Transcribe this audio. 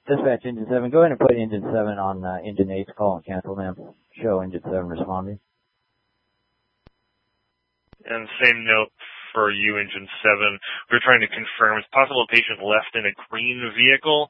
Dispatch Engine 7, go ahead and put Engine 7 on Engine 8's call and cancel, ma'am. Show Engine 7 responding. And same note for you, Engine 7. We're trying to confirm, it's possible a patient left in a green vehicle.